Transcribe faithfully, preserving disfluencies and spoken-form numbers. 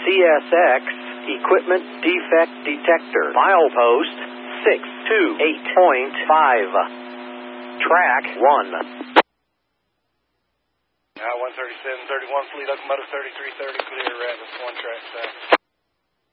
S X Equipment Defect Detector. Milepost six two eight point five. Track one. Now one thirty-seven thirty-one, fleet locomotive thirty-three thirty, clear, Rattlers, one track south.